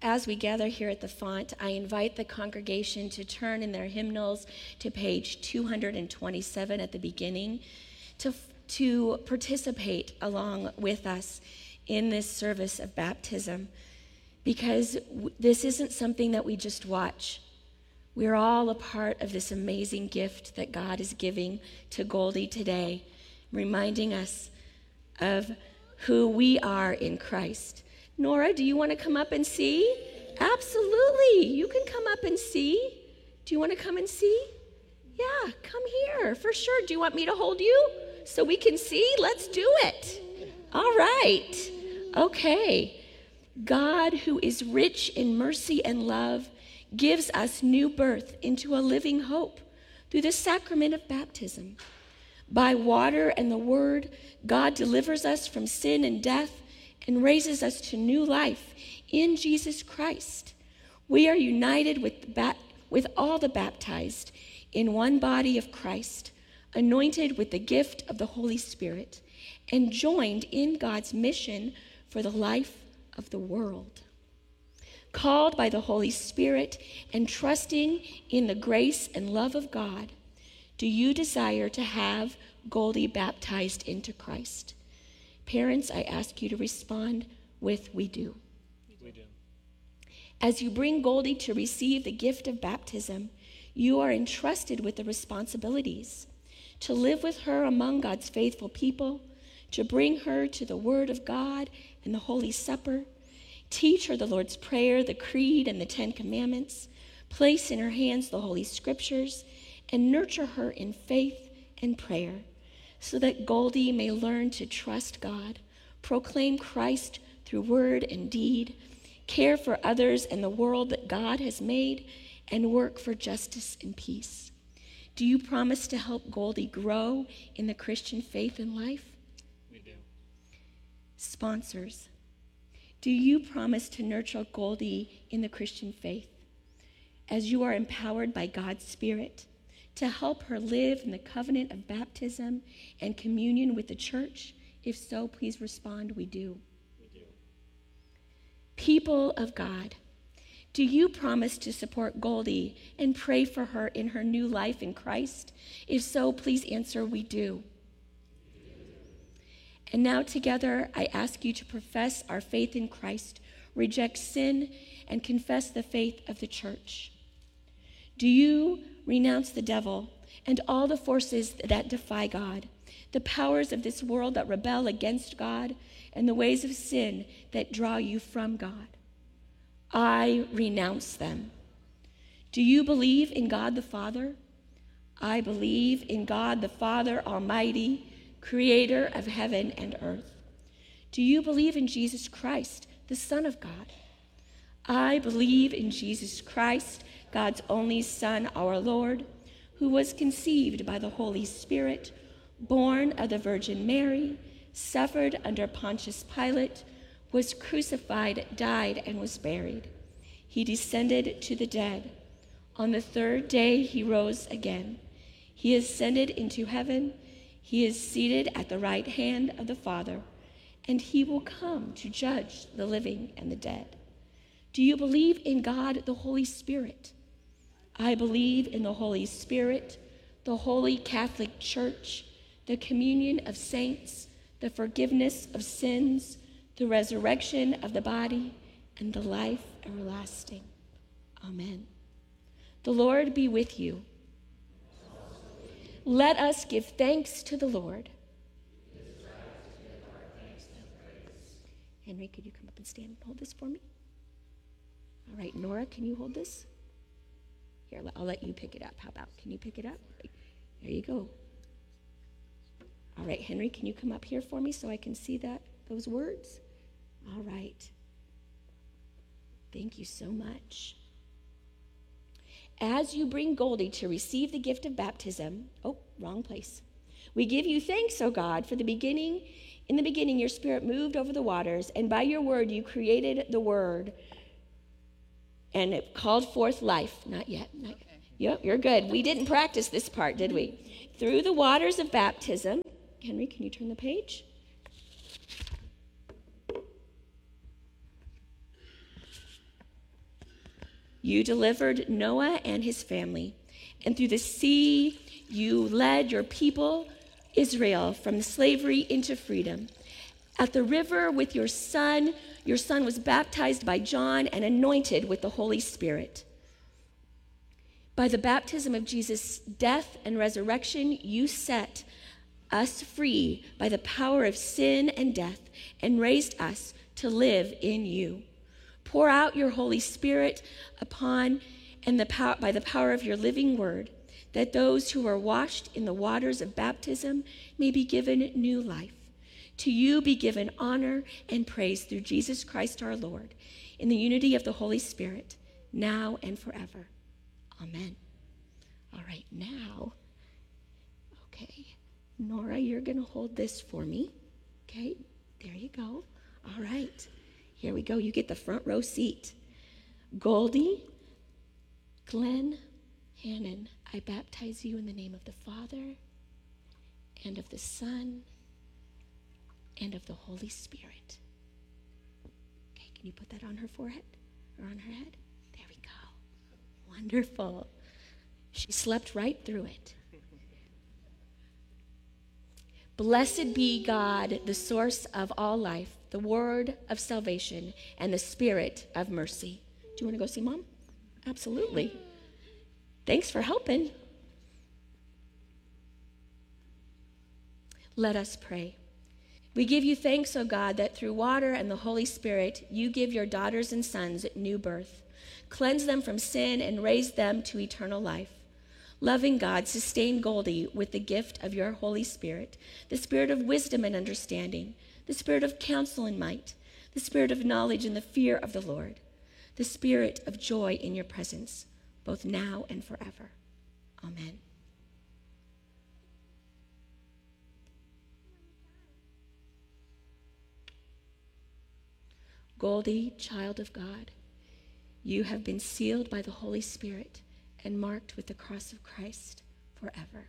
as we gather here at the font, I invite the congregation to turn in their hymnals to page 227 at the beginning to participate along with us in this service of baptism, because this isn't something that we just watch. We're all a part of this amazing gift that God is giving to Goldie today, reminding us of who we are in Christ. Nora, do you want to come up and see? Absolutely. You can come up and see. Do you want to come and see? Yeah, come here for sure. Do you want me to hold you so we can see? Let's do it. All right. Okay. God, who is rich in mercy and love, gives us new birth into a living hope through the sacrament of baptism. By water and the word, God delivers us from sin and death and raises us to new life in Jesus Christ. We are united with all the baptized in one body of Christ, anointed with the gift of the Holy Spirit, and joined in God's mission for the life of the world. Called by the Holy Spirit and trusting in the grace and love of God, do you desire to have Goldie baptized into Christ? Parents, I ask you to respond with, we do. We do. As you bring Goldie to receive the gift of baptism, you are entrusted with the responsibilities to live with her among God's faithful people, to bring her to the Word of God and the Holy Supper, teach her the Lord's Prayer, the Creed, and the Ten Commandments, place in her hands the Holy Scriptures, and nurture her in faith and prayer, so that Goldie may learn to trust God, proclaim Christ through word and deed, care for others and the world that God has made, and work for justice and peace. Do you promise to help Goldie grow in the Christian faith and life? We do. Sponsors, do you promise to nurture Goldie in the Christian faith as you are empowered by God's Spirit to help her live in the covenant of baptism and communion with the church? If so, please respond, we do. We do. People of God, do you promise to support Goldie and pray for her in her new life in Christ? If so, please answer, we do. And now together, I ask you to profess our faith in Christ, reject sin, and confess the faith of the church. Do you renounce the devil and all the forces that defy God, the powers of this world that rebel against God, and the ways of sin that draw you from God? I renounce them. Do you believe in God the Father? I believe in God the Father Almighty, creator of heaven and earth. Do you believe in Jesus Christ, the Son of God? I believe in Jesus Christ, God's only Son, our Lord, who was conceived by the Holy Spirit, born of the Virgin Mary, suffered under Pontius Pilate, was crucified, died, and was buried. He descended to the dead. On the third day he rose again. He ascended into heaven. He is seated at the right hand of the Father, and he will come to judge the living and the dead. Do you believe in God, the Holy Spirit? I believe in the Holy Spirit, the Holy Catholic Church, the communion of saints, the forgiveness of sins, the resurrection of the body, and the life everlasting. Amen. The Lord be with you. Let us give thanks to the Lord. Henry, could you come up and stand and hold this for me? All right, Nora, can you hold this? Here, I'll let you pick it up. How about, can you pick it up? There you go. All right, Henry, can you come up here for me so I can see those words? All right. Thank you so much. As you bring Goldie to receive the gift of baptism, wrong place. We give you thanks, O God, for in the beginning your Spirit moved over the waters, and by your word you created the Word, and it called forth life. Not yet. Yep, you're good. We didn't practice this part, did we? Through the waters of baptism. Henry, can you turn the page? You delivered Noah and his family, and through the sea you led your people, Israel, from slavery into freedom. At the river with your son was baptized by John and anointed with the Holy Spirit. By the baptism of Jesus' death and resurrection, you set us free by the power of sin and death and raised us to live in you. Pour out your Holy Spirit upon by the power of your living word, that those who are washed in the waters of baptism may be given new life. To you be given honor and praise through Jesus Christ our Lord, in the unity of the Holy Spirit, now and forever. Amen. All right, now, okay, Nora, you're going to hold this for me. Okay, there you go. All right, here we go. You get the front row seat. Goldie, Glenn, Hannon, I baptize you in the name of the Father and of the Son and of the Holy Spirit. Okay, can you put that on her forehead or on her head? There we go. Wonderful. She slept right through it. Blessed be God, the source of all life, the word of salvation, and the spirit of mercy. Do you want to go see Mom? Absolutely. Thanks for helping. Let us pray. We give you thanks, O God, that through water and the Holy Spirit, you give your daughters and sons new birth. Cleanse them from sin and raise them to eternal life. Loving God, sustain Goldie with the gift of your Holy Spirit, the spirit of wisdom and understanding, the spirit of counsel and might, the spirit of knowledge and the fear of the Lord, the spirit of joy in your presence, both now and forever. Amen. Goldie, child of God, you have been sealed by the Holy Spirit and marked with the cross of Christ forever.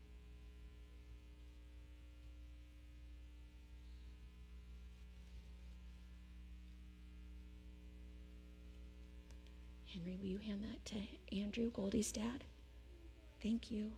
Henry, will you hand that to Andrew, Goldie's dad? Thank you.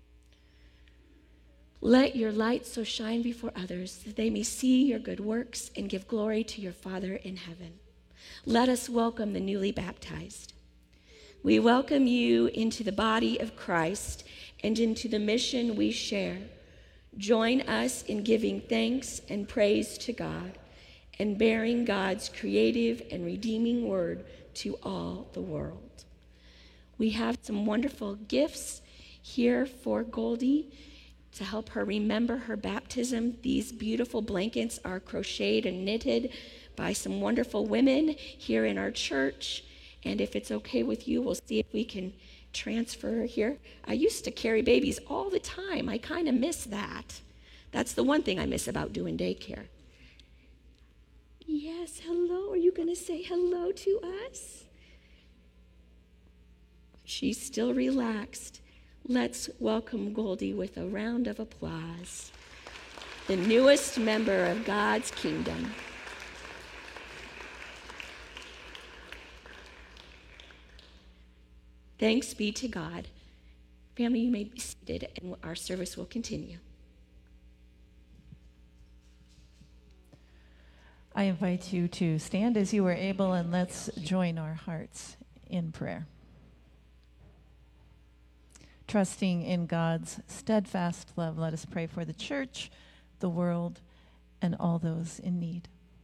Let your light so shine before others that they may see your good works and give glory to your Father in heaven. Let us welcome the newly baptized. We welcome you into the body of Christ and into the mission we share. Join us in giving thanks and praise to God and bearing God's creative and redeeming word to all the world. We have some wonderful gifts here for Goldie to help her remember her baptism. These beautiful blankets are crocheted and knitted by some wonderful women here in our church. And if it's okay with you, we'll see if we can transfer here. I used to carry babies all the time. I kind of miss that. That's the one thing I miss about doing daycare. Yes, hello. Are you going to say hello to us? She's still relaxed. Let's welcome Goldie with a round of applause. The newest member of God's kingdom. Thanks be to God. Family, you may be seated and our service will continue. I invite you to stand as you are able and let's join our hearts in prayer. Trusting in God's steadfast love, let us pray for the church, the world, and all those in need.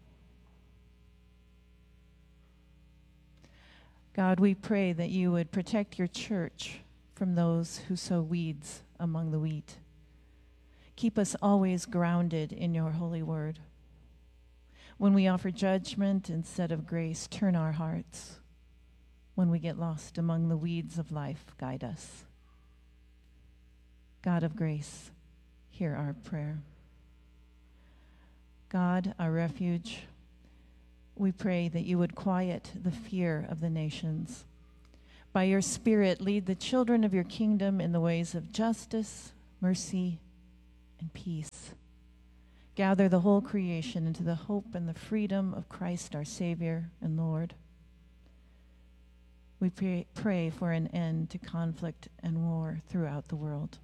God, we pray that you would protect your church from those who sow weeds among the wheat. Keep us always grounded in your holy word. When we offer judgment instead of grace, turn our hearts. When we get lost among the weeds of life, guide us. God of grace, hear our prayer. God, our refuge, we pray that you would quiet the fear of the nations. By your Spirit, lead the children of your kingdom in the ways of justice, mercy, and peace. Gather the whole creation into the hope and the freedom of Christ, our Savior and Lord. We pray for an end to conflict and war throughout the world.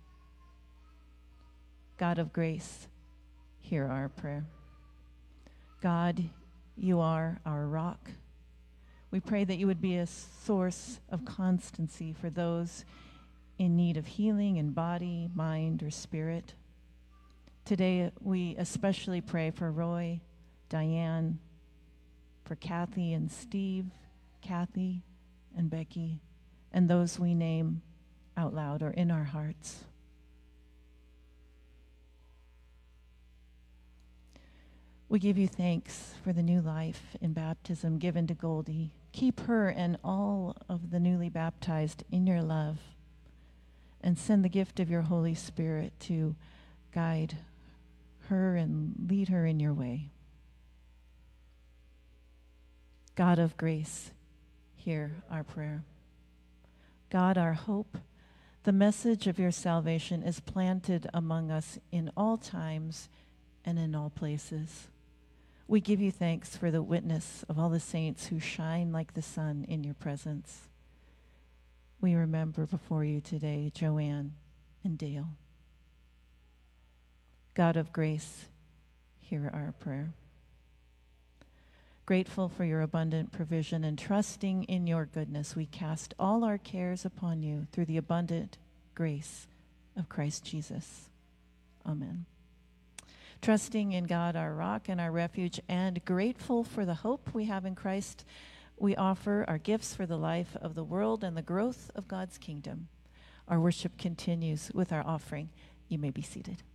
God of grace, hear our prayer. God, you are our rock. We pray that you would be a source of constancy for those in need of healing in body, mind, or spirit. Today, we especially pray for Roy, Diane, for Kathy and Steve, Kathy and Becky, and those we name out loud or in our hearts. We give you thanks for the new life in baptism given to Goldie. Keep her and all of the newly baptized in your love, and send the gift of your Holy Spirit to guide her and lead her in your way. God of grace, hear our prayer. God, our hope, the message of your salvation is planted among us in all times and in all places. We give you thanks for the witness of all the saints who shine like the sun in your presence. We remember before you today Joanne and Dale. God of grace, hear our prayer. Grateful for your abundant provision and trusting in your goodness, we cast all our cares upon you through the abundant grace of Christ Jesus. Amen. Trusting in God, our rock and our refuge, and grateful for the hope we have in Christ, we offer our gifts for the life of the world and the growth of God's kingdom. Our worship continues with our offering. You may be seated.